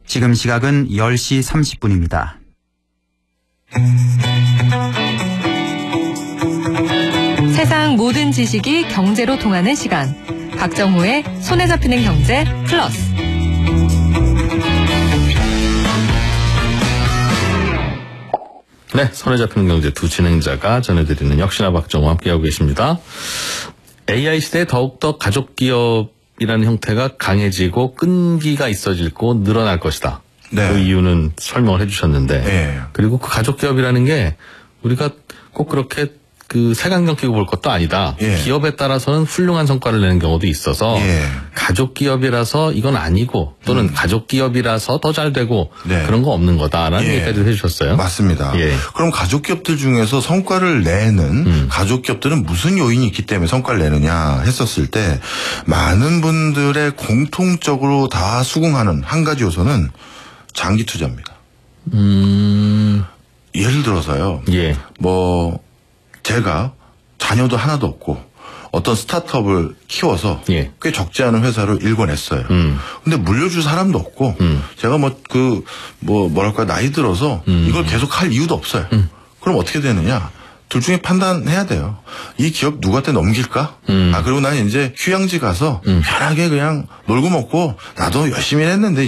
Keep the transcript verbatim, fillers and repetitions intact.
지금 시각은 열 시 삼십 분입니다. 세상 모든 지식이 경제로 통하는 시간. 박정호의 손에 잡히는 경제 플러스. 네, 손에 잡히는 경제 두 진행자가 전해드리는 역시나 박정호 함께하고 계십니다. 에이아이 시대에 더욱더 가족기업이라는 형태가 강해지고 끈기가 있어지고 늘어날 것이다. 네. 그 이유는 설명을 해주셨는데, 네. 그리고 그 가족기업이라는 게 우리가 꼭 그렇게 그 색안경 끼고 볼 것도 아니다. 예. 기업에 따라서는 훌륭한 성과를 내는 경우도 있어서 예. 가족 기업이라서 이건 아니고 또는 음. 가족 기업이라서 더 잘 되고 네. 그런 거 없는 거다라는 예. 얘기까지 해주셨어요. 맞습니다. 예. 그럼 가족 기업들 중에서 성과를 내는 음. 가족 기업들은 무슨 요인이 있기 때문에 성과를 내느냐 했었을 때 많은 분들의 공통적으로 다 수긍하는 한 가지 요소는 장기 투자입니다. 음. 예를 들어서요. 예. 뭐 제가 자녀도 하나도 없고 어떤 스타트업을 키워서 예. 꽤 적지 않은 회사를 일궈냈어요. 음. 근데 물려줄 사람도 없고 음. 제가 뭐 그 뭐 뭐랄까 나이 들어서 음. 이걸 계속 할 이유도 없어요. 음. 그럼 어떻게 되느냐? 둘 중에 판단해야 돼요. 이 기업 누구한테 넘길까? 음. 아 그리고 나는 이제 휴양지 가서 음. 편하게 그냥 놀고 먹고 나도 열심히 했는데